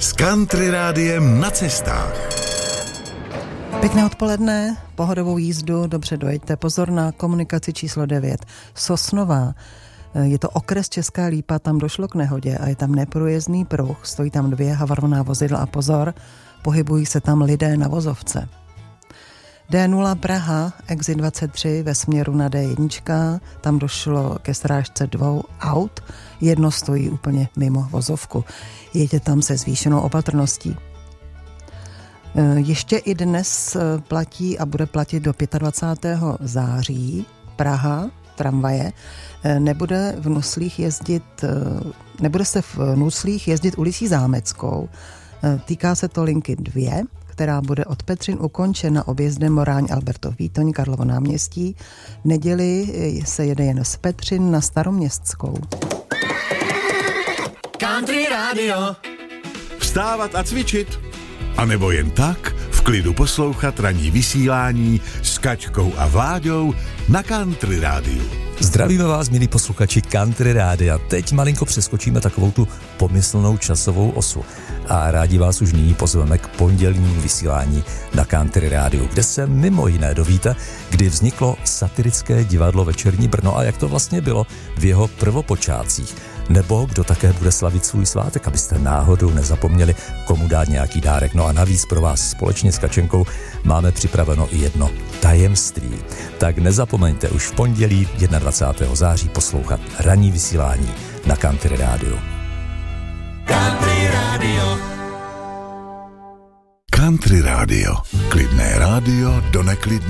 s Country Rádiem na cestách. Pěkné odpoledne, pohodovou jízdu, dobře dojeďte. Pozor na komunikaci číslo 9. Sosnová. Je to okres Česká Lípa, tam došlo k nehodě a je tam neprůjezdný pruh, stojí tam 2 havarovaná vozidla a pozor, pohybují se tam lidé na vozovce. D0 Praha, exit 23 ve směru na D1, tam došlo ke srážce 2 aut, jedno stojí úplně mimo vozovku. Jeďte tam se zvýšenou opatrností. Ještě i dnes platí a bude platit do 25. září Praha, tramvaje, nebude se v Nuslích jezdit ulicí Zámeckou. Týká se to linky 2, která bude od Petřin ukončena objezdem Moráň Albertov Výtoň Karlovo náměstí. V neděli se jede jen z Petřin na Staroměstskou. Country Radio. Vstávat a cvičit. A nebo jen tak v klidu poslouchat ranní vysílání s Kačkou a Vláďou na Country Rádiu. Zdravíme vás, milí posluchači Country Rádia. Teď malinko přeskočíme takovou tu pomyslnou časovou osu a rádi vás už nyní pozveme k pondělnímu vysílání na Country Rádiu, kde se mimo jiné dovíte, kdy vzniklo satirické divadlo Večerní Brno a jak to vlastně bylo v jeho prvopočátcích. Nebo kdo také bude slavit svůj svátek, abyste náhodou nezapomněli, komu dát nějaký dárek. No a navíc pro vás společně s Kačenkou máme připraveno i jedno tajemství. Tak nezapomeňte už v pondělí 21. září poslouchat ranní vysílání na Country Rádiu. Country Radio. Country Radio. Klidné rádio do neklidné